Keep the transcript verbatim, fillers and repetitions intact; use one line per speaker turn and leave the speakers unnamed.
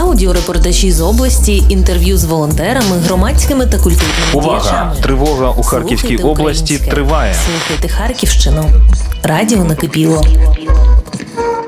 Аудіорепортажі з області, інтерв'ю з волонтерами, громадськими та культурними
Увага!
діячами.
Тривога у Харківській
Слухайте
області
українське.
триває.
Слухайте Харківщину. Радіо накипіло.